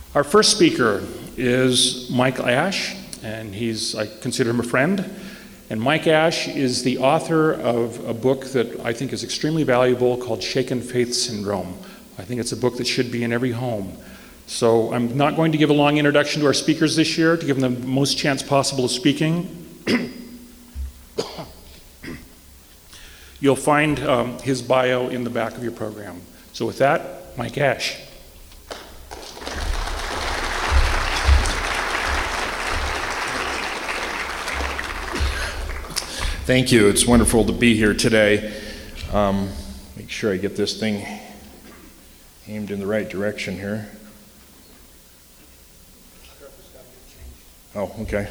Our first speaker is Mike Ash, and I consider him a friend. And Mike Ash is the author of a book that I think is extremely valuable called Shaken Faith Syndrome. I think it's a book that should be in every home. So I'm not going to give a long introduction to our speakers this year to give them the most chance possible of speaking. You'll find his bio in the back of your program. So with that, Mike Ash. Thank you. It's wonderful to be here today. Make sure I get this thing aimed in the right direction here. Oh, okay.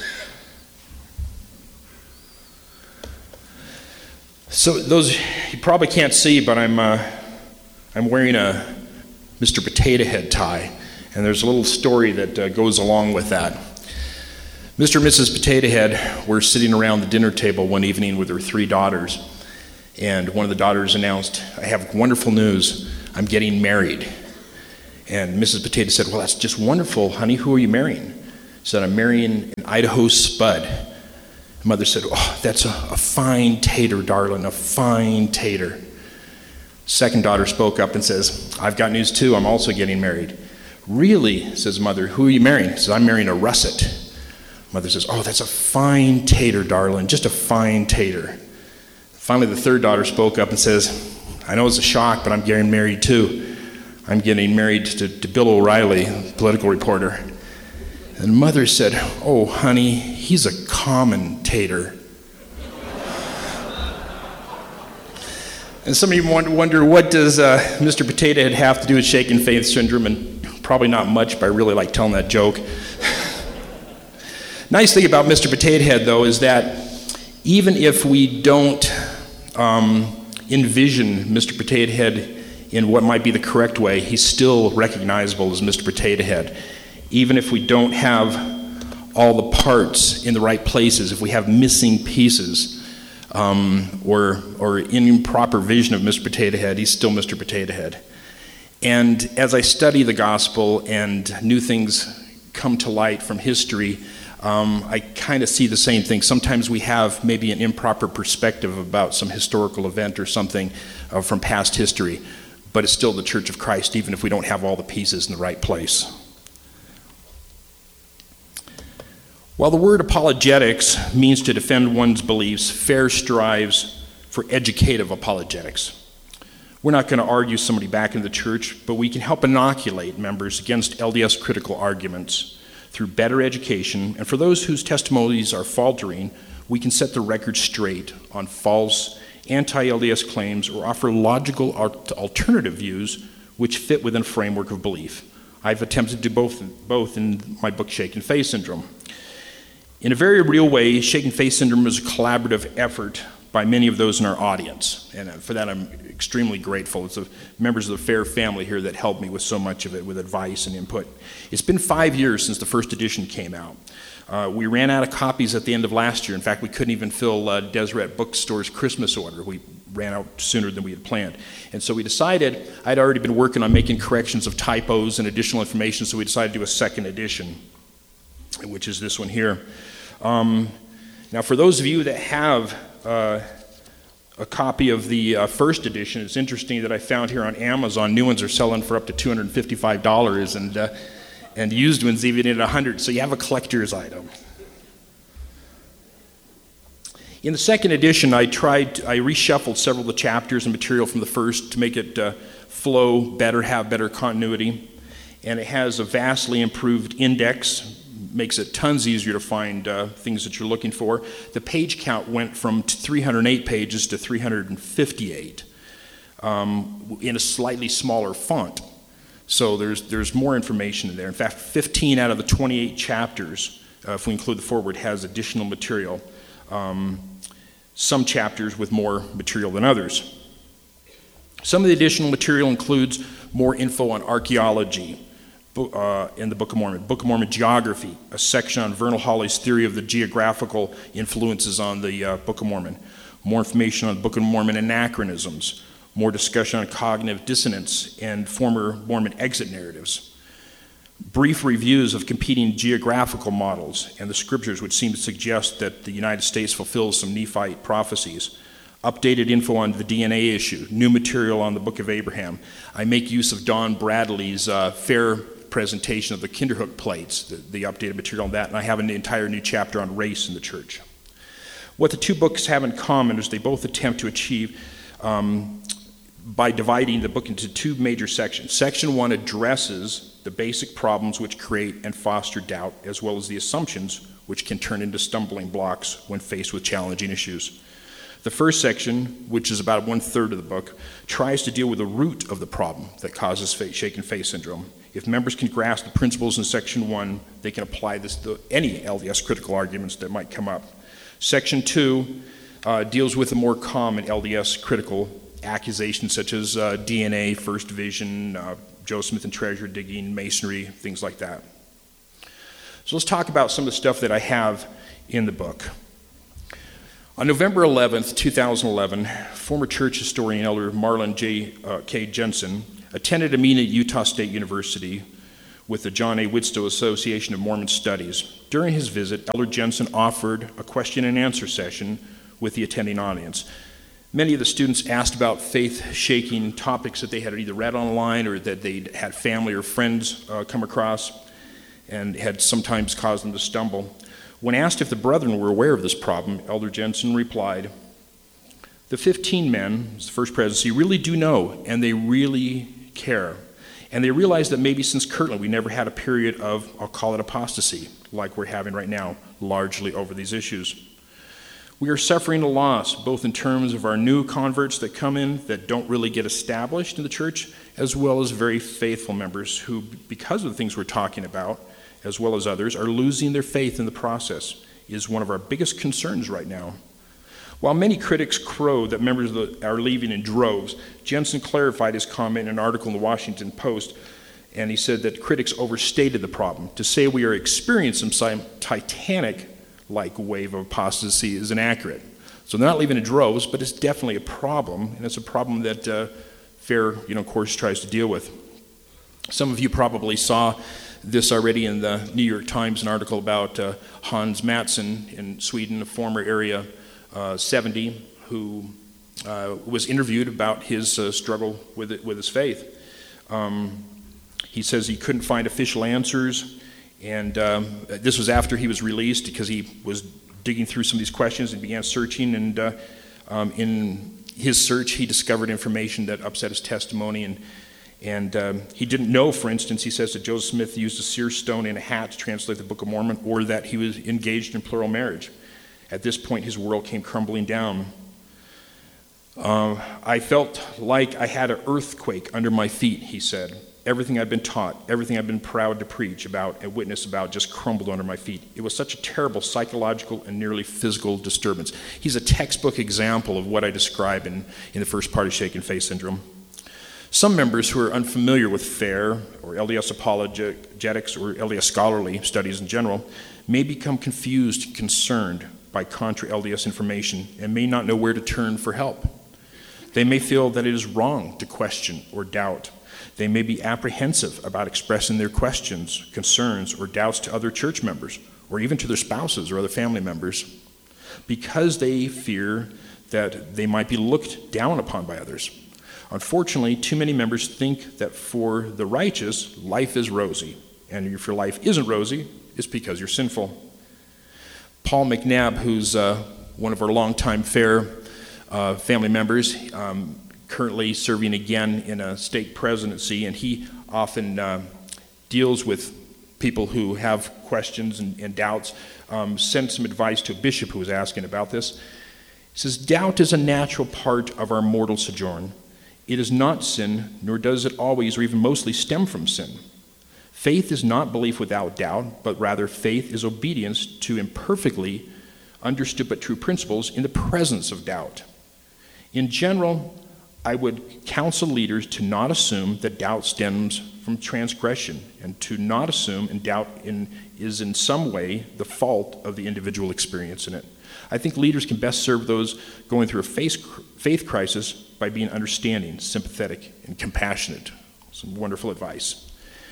So those you probably can't see, but I'm wearing a Mr. Potato Head tie, and there's a little story that goes along with that. Mr. and Mrs. Potato Head were sitting around the dinner table one evening with their 3 daughters, and one of the daughters announced, "I have wonderful news. I'm getting married." And Mrs. Potato said, "Well, that's just wonderful, honey. Who are you marrying?" She said, "I'm marrying an Idaho Spud." The mother said, "Oh, that's a fine tater, darling, a fine tater." Second daughter spoke up and says, "I've got news too. I'm also getting married." "Really?" says mother. "Who are you marrying?" She says, "I'm marrying a russet." Mother says, "Oh, that's a fine tater, darling, just a fine tater." Finally, the third daughter spoke up and says, "I know it's a shock, but I'm getting married too. I'm getting married to Bill O'Reilly, political reporter." And mother said, "Oh, honey, he's a commentator." And some of you wonder, what does Mr. Potato Head have to do with Shaken Faith Syndrome? And probably not much, but I really like telling that joke. Nice thing about Mr. Potato Head, though, is that even if we don't envision Mr. Potato Head in what might be the correct way, he's still recognizable as Mr. Potato Head. Even if we don't have all the parts in the right places, if we have missing pieces or improper vision of Mr. Potato Head, he's still Mr. Potato Head. And as I study the gospel and new things come to light from history, I kind of see the same thing. Sometimes we have maybe an improper perspective about some historical event or something from past history, but it's still the Church of Christ, even if we don't have all the pieces in the right place. While the word apologetics means to defend one's beliefs, FAIR strives for educative apologetics. We're not going to argue somebody back in the church, but we can help inoculate members against LDS critical arguments through better education, and for those whose testimonies are faltering, we can set the record straight on false anti-LDS claims or offer logical alternative views which fit within a framework of belief. I've attempted to do both in my book, Shaken Faith Syndrome. In a very real way, Shaken Faith Syndrome is a collaborative effort by many of those in our audience, and for that I'm extremely grateful. It's the members of the FAIR family here that helped me with so much of it, with advice and input. It's been 5 years since the first edition came out. We ran out of copies at the end of last year. In fact, we couldn't even fill Deseret Bookstore's Christmas order. We ran out sooner than we had planned. And so we decided, I'd already been working on making corrections of typos and additional information, so we decided to do a second edition, which is this one here. Now, for those of you that have a copy of the first edition, it's interesting that I found here on Amazon, new ones are selling for up to $255, and used ones even at $100, so you have a collector's item. In the second edition, I reshuffled several of the chapters and material from the first to make it flow better, have better continuity, and it has a vastly improved index, makes it tons easier to find things that you're looking for. The page count went from 308 pages to 358 in a slightly smaller font. So there's more information in there. In fact, 15 out of the 28 chapters, if we include the foreword, has additional material. Some chapters with more material than others. Some of the additional material includes more info on archaeology, in the Book of Mormon. Book of Mormon geography, a section on Vernal Hawley's theory of the geographical influences on the Book of Mormon. More information on the Book of Mormon anachronisms. More discussion on cognitive dissonance and former Mormon exit narratives. brief reviews of competing geographical models and the scriptures which seem to suggest that the United States fulfills some Nephite prophecies, updated info on the DNA issue, new material on the Book of Abraham. I make use of Don Bradley's fair presentation of the Kinderhook plates, the updated material on that, and I have an entire new chapter on race in the church. What the two books have in common is they both attempt to achieve by dividing the book into two major sections. Section 1 addresses the basic problems which create and foster doubt, as well as the assumptions which can turn into stumbling blocks when faced with challenging issues. The first section, which is about 1/3 of the book, tries to deal with the root of the problem that causes shaken faith syndrome. If members can grasp the principles in Section 1, they can apply this to any LDS critical arguments that might come up. Section 2 deals with the more common LDS critical accusations such as DNA, First Division, Joe Smith and treasure digging, Masonry, things like that. So let's talk about some of the stuff that I have in the book. On November 11th, 2011, former church historian Elder Marlon K. Jensen attended a meeting at Utah State University with the John A. Widtsoe Association of Mormon Studies. During his visit, Elder Jensen offered a question and answer session with the attending audience. Many of the students asked about faith-shaking topics that they had either read online or that they'd had family or friends come across and had sometimes caused them to stumble. When asked if the brethren were aware of this problem, Elder Jensen replied, "The 15 men, the First Presidency, really do know, and they really care. And they realize that maybe since Kirtland we never had a period of, I'll call it apostasy, like we're having right now, largely over these issues. We are suffering a loss, both in terms of our new converts that come in that don't really get established in the church, as well as very faithful members who, because of the things we're talking about, as well as others, are losing their faith in the process, is one of our biggest concerns right now. While many critics crow that members are leaving in droves, Jensen clarified his comment in an article in the Washington Post, and he said that critics overstated the problem. To say we are experiencing some Titanic-like wave of apostasy is inaccurate. So they're not leaving in droves, but it's definitely a problem, and it's a problem that FAIR, of course, tries to deal with. Some of you probably saw this already in the New York Times, an article about Hans Mattsson in Sweden, a former Area 70, who was interviewed about his struggle with his faith. He says he couldn't find official answers, and this was after he was released because he was digging through some of these questions and began searching, and in his search he discovered information that upset his testimony, and he didn't know, for instance, he says that Joseph Smith used a seer stone in a hat to translate the Book of Mormon, or that he was engaged in plural marriage. At this point, his world came crumbling down. I felt like I had an earthquake under my feet, he said. Everything I'd been taught, everything I'd been proud to preach about and witness about just crumbled under my feet. It was such a terrible psychological and nearly physical disturbance. He's a textbook example of what I describe in the first part of Shaken Faith Syndrome. Some members who are unfamiliar with FAIR, or LDS apologetics, or LDS scholarly studies in general, may become confused and concerned by contra-LDS information and may not know where to turn for help. They may feel that it is wrong to question or doubt. They may be apprehensive about expressing their questions, concerns, or doubts to other church members, or even to their spouses or other family members, because they fear that they might be looked down upon by others. Unfortunately, too many members think that for the righteous, life is rosy, and if your life isn't rosy, it's because you're sinful. Paul McNabb, who's one of our longtime FAIR family members, currently serving again in a state presidency, and he often deals with people who have questions and doubts, sent some advice to a bishop who was asking about this. He says, "Doubt is a natural part of our mortal sojourn. It is not sin, nor does it always or even mostly stem from sin. Faith is not belief without doubt, but rather faith is obedience to imperfectly understood but true principles in the presence of doubt. In general, I would counsel leaders to not assume that doubt stems from transgression, and to not assume and doubt is in some way the fault of the individual experience in it. I think leaders can best serve those going through a faith crisis by being understanding, sympathetic, and compassionate." Some wonderful advice.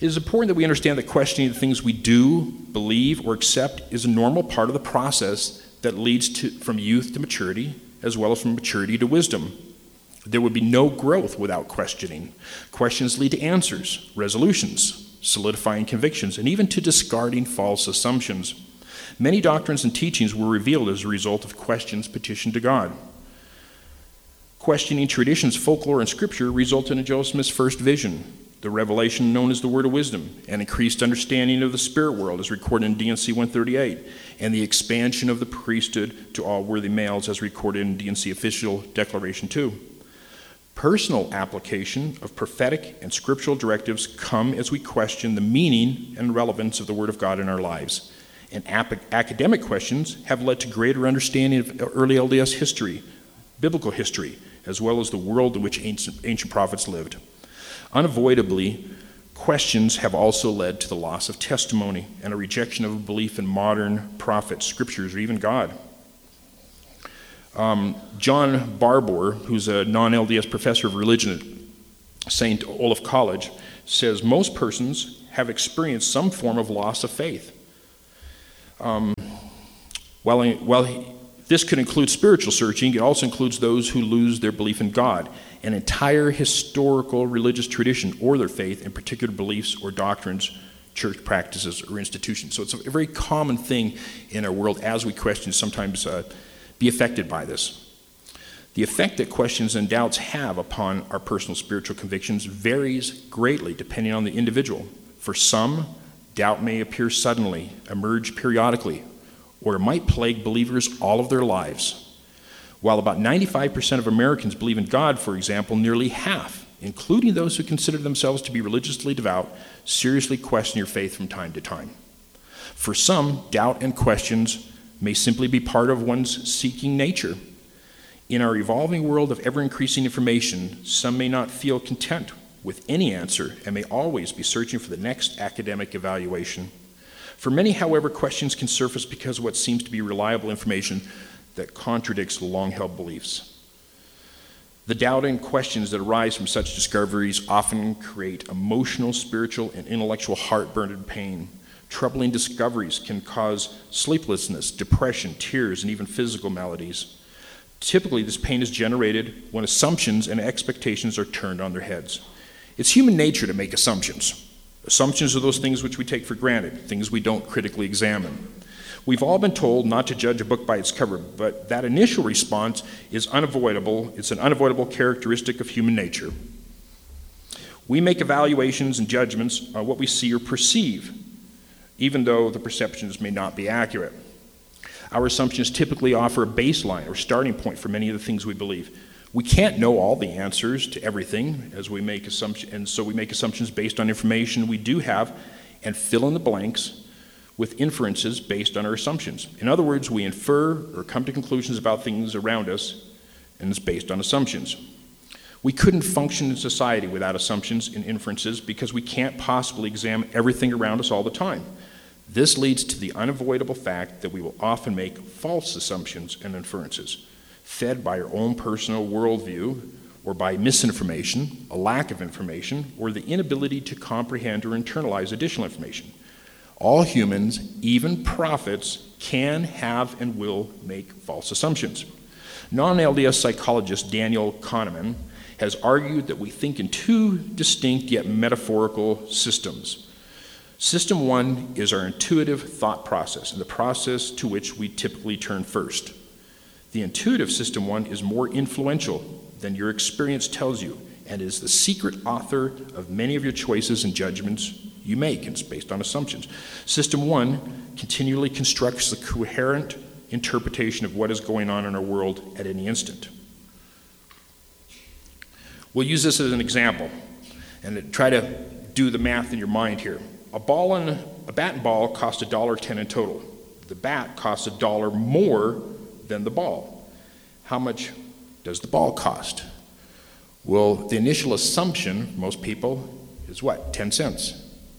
It is important that we understand that questioning the things we do, believe, or accept is a normal part of the process that leads from youth to maturity, as well as from maturity to wisdom. There would be no growth without questioning. Questions lead to answers, resolutions, solidifying convictions, and even to discarding false assumptions. Many doctrines and teachings were revealed as a result of questions petitioned to God. Questioning traditions, folklore, and scripture resulted in Joseph Smith's first vision, the revelation known as the Word of Wisdom, and increased understanding of the spirit world as recorded in D&C 138, and the expansion of the priesthood to all worthy males as recorded in D&C Official Declaration 2. Personal application of prophetic and scriptural directives come as we question the meaning and relevance of the Word of God in our lives. And academic questions have led to greater understanding of early LDS history, biblical history, as well as the world in which ancient prophets lived. Unavoidably, questions have also led to the loss of testimony and a rejection of a belief in modern prophets, scriptures, or even God. John Barbour, who's a non-LDS professor of religion at St. Olaf College, says most persons have experienced some form of loss of faith. This could include spiritual searching, it also includes those who lose their belief in God, an entire historical religious tradition, or their faith in particular beliefs or doctrines, church practices, or institutions. So it's a very common thing in our world as we question, sometimes be affected by this. The effect that questions and doubts have upon our personal spiritual convictions varies greatly depending on the individual. For some, doubt may appear suddenly, emerge periodically, or it might plague believers all of their lives. While about 95% of Americans believe in God, for example, nearly half, including those who consider themselves to be religiously devout, seriously question your faith from time to time. For some, doubt and questions may simply be part of one's seeking nature. In our evolving world of ever-increasing information, some may not feel content with any answer and may always be searching for the next academic evaluation. For many, however, questions can surface because of what seems to be reliable information that contradicts long-held beliefs. The doubt and questions that arise from such discoveries often create emotional, spiritual, and intellectual heartburn and pain. Troubling discoveries can cause sleeplessness, depression, tears, and even physical maladies. Typically, this pain is generated when assumptions and expectations are turned on their heads. It's human nature to make assumptions. Assumptions are those things which we take for granted, things we don't critically examine. We've all been told not to judge a book by its cover, but that initial response is unavoidable. It's an unavoidable characteristic of human nature. We make evaluations and judgments on what we see or perceive, even though the perceptions may not be accurate. Our assumptions typically offer a baseline or starting point for many of the things we believe. We can't know all the answers to everything as we make assumptions, and so we make assumptions based on information we do have and fill in the blanks with inferences based on our assumptions. In other words, we infer or come to conclusions about things around us, and it's based on assumptions. We couldn't function in society without assumptions and inferences because we can't possibly examine everything around us all the time. This leads to the unavoidable fact that we will often make false assumptions and inferences, fed by our own personal worldview or by misinformation, a lack of information, or the inability to comprehend or internalize additional information. All humans, even prophets, can have and will make false assumptions. Non-LDS psychologist Daniel Kahneman has argued that we think in two distinct yet metaphorical systems. System one is our intuitive thought process, and the process to which we typically turn first. The intuitive system one is more influential than your experience tells you, and is the secret author of many of your choices and judgments you make, and it's based on assumptions. System one continually constructs the coherent interpretation of what is going on in our world at any instant. We'll use this as an example and try to do the math in your mind here. A bat and ball cost $1.10 in total. The bat costs $1 more than the ball. How much does the ball cost? Well, the initial assumption, most people, is what? 10 cents.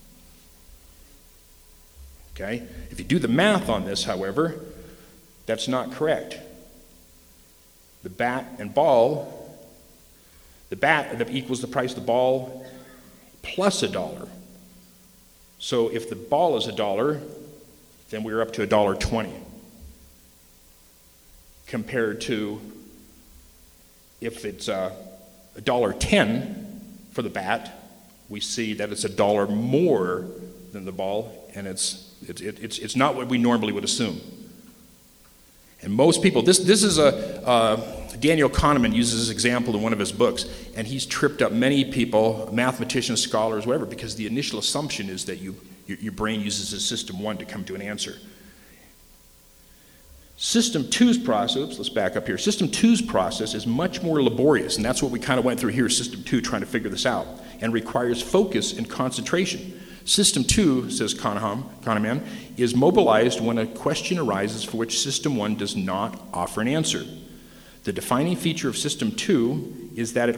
Okay? If you do the math on this, however, that's not correct. The bat and ball, the bat equals the price of the ball plus $1. So if the ball is $1, then we're up to $1.20. Compared to if it's $1.10 for the bat, we see that it's $1 more than the ball, and it's not what we normally would assume. And most people, this is Daniel Kahneman uses this example in one of his books, and he's tripped up many people, mathematicians, scholars, whatever, because the initial assumption is that your brain uses a system 1 to come to an answer. System 2's process, let's back up here. System 2's process is much more laborious, and that's what we kind of went through here, System 2, trying to figure this out, and requires focus and concentration. System 2, says Kahneman, is mobilized when a question arises for which System 1 does not offer an answer. The defining feature of System 2 is that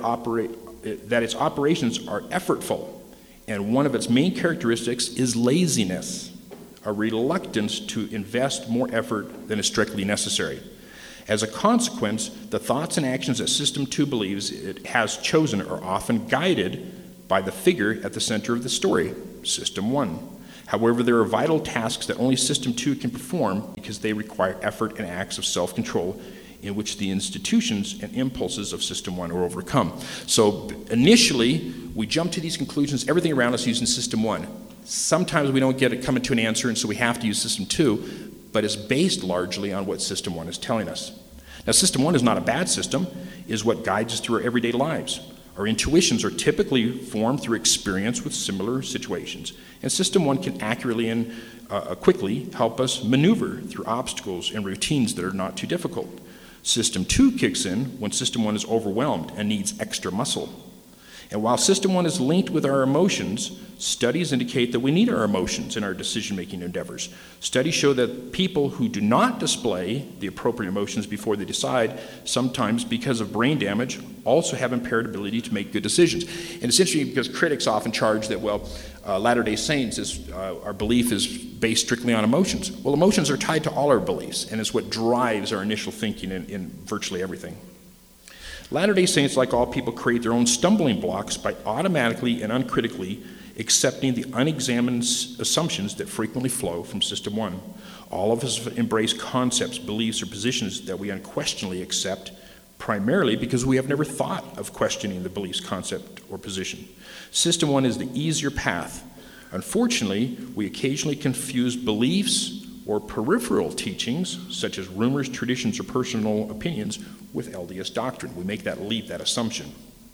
its operations are effortful, and one of its main characteristics is laziness, a reluctance to invest more effort than is strictly necessary. As a consequence, the thoughts and actions that System 2 believes it has chosen are often guided by the figure at the center of the story, System 1. However, there are vital tasks that only System 2 can perform because they require effort and acts of self-control in which the institutions and impulses of System 1 are overcome. So initially, we jump to these conclusions, everything around us using System 1. Sometimes we don't get it coming to an answer, and so we have to use System 2, but it's based largely on what System 1 is telling us. Now, System 1 is not a bad system, it is what guides us through our everyday lives. Our intuitions are typically formed through experience with similar situations, and System 1 can accurately and quickly help us maneuver through obstacles and routines that are not too difficult. System 2 kicks in when System 1 is overwhelmed and needs extra muscle. And while System 1 is linked with our emotions, studies indicate that we need our emotions in our decision-making endeavors. Studies show that people who do not display the appropriate emotions before they decide, sometimes because of brain damage, also have impaired ability to make good decisions. And it's interesting because critics often charge that, Latter-day Saints, our belief is based strictly on emotions. Well, emotions are tied to all our beliefs, and it's what drives our initial thinking in virtually everything. Latter-day Saints, like all people, create their own stumbling blocks by automatically and uncritically accepting the unexamined assumptions that frequently flow from System 1. All of us embrace concepts, beliefs, or positions that we unquestionably accept, primarily because we have never thought of questioning the beliefs, concept, or position. System 1 is the easier path. Unfortunately, we occasionally confuse beliefs or peripheral teachings, such as rumors, traditions, or personal opinions, with LDS doctrine. We make that leap, that assumption.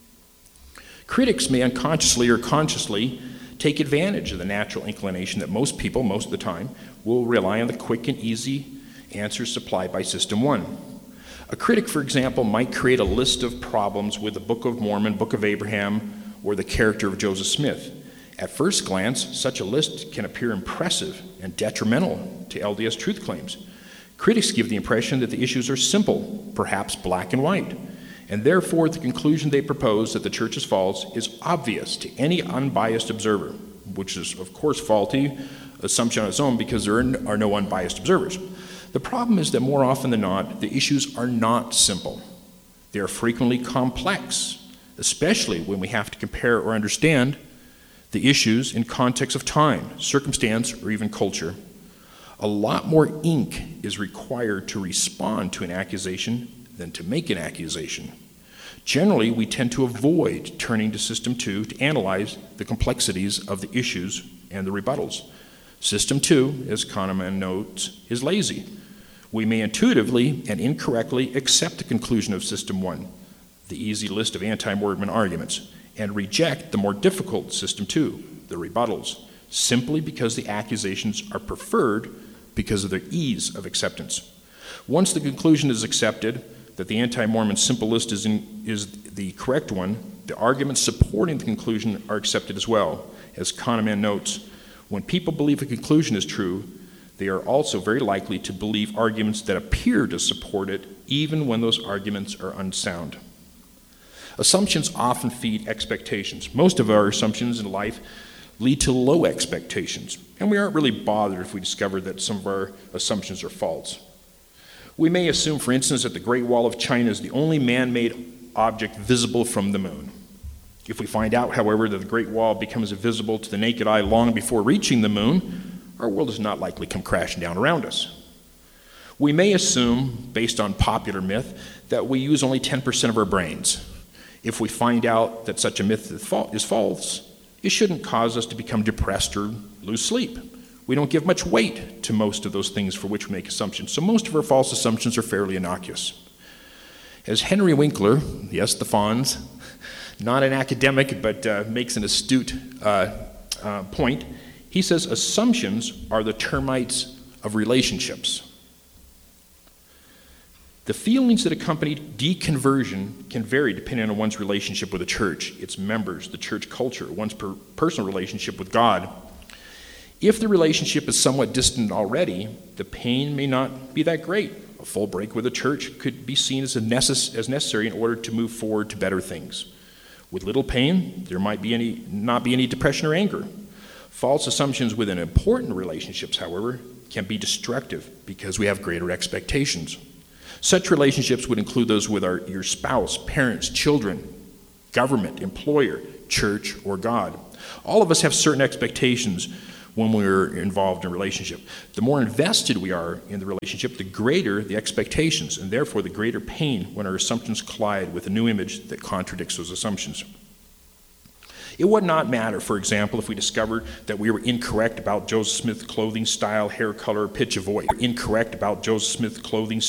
Critics may unconsciously or consciously take advantage of the natural inclination that most people, most of the time, will rely on the quick and easy answers supplied by System 1. A critic, for example, might create a list of problems with the Book of Mormon, Book of Abraham, or the character of Joseph Smith. At first glance, such a list can appear impressive and detrimental to LDS truth claims. Critics give the impression that the issues are simple, perhaps black and white, and therefore the conclusion they propose that the church is false is obvious to any unbiased observer, which is, of course, faulty assumption on its own because there are no unbiased observers. The problem is that more often than not, the issues are not simple. They are frequently complex, especially when we have to compare or understand the issues in context of time, circumstance, or even culture. A lot more ink is required to respond to an accusation than to make an accusation. Generally, we tend to avoid turning to System 2 to analyze the complexities of the issues and the rebuttals. System 2, as Kahneman notes, is lazy. We may intuitively and incorrectly accept the conclusion of System 1, the easy list of anti-Mormon arguments, and reject the more difficult System 2, the rebuttals, simply because the accusations are preferred because of their ease of acceptance. Once the conclusion is accepted that the anti-Mormon simple list is the correct one, the arguments supporting the conclusion are accepted as well. As Kahneman notes, when people believe a conclusion is true, they are also very likely to believe arguments that appear to support it, even when those arguments are unsound. Assumptions often feed expectations. Most of our assumptions in life lead to low expectations, and we aren't really bothered if we discover that some of our assumptions are false. We may assume, for instance, that the Great Wall of China is the only man-made object visible from the moon. If we find out, however, that the Great Wall becomes visible to the naked eye long before reaching the moon, our world is not likely to come crashing down around us. We may assume, based on popular myth, that we use only 10% of our brains. If we find out that such a myth is false, it shouldn't cause us to become depressed or lose sleep. We don't give much weight to most of those things for which we make assumptions, so most of our false assumptions are fairly innocuous. As Henry Winkler, yes, the Fonz, not an academic but makes an astute point, he says assumptions are the termites of relationships. The feelings that accompany deconversion can vary depending on one's relationship with the church, its members, the church culture, one's personal relationship with God. If the relationship is somewhat distant already, the pain may not be that great. A full break with the church could be seen as necessary in order to move forward to better things. With little pain, there might not be any depression or anger. False assumptions within important relationships, however, can be destructive because we have greater expectations. Such relationships would include those with your spouse, parents, children, government, employer, church, or God. All of us have certain expectations when we're involved in a relationship. The more invested we are in the relationship, the greater the expectations, and therefore the greater pain when our assumptions collide with a new image that contradicts those assumptions. It would not matter, for example, if we discovered that we were incorrect about Joseph Smith's clothing style, hair color, pitch of voice. Incorrect about Joseph Smith's clothing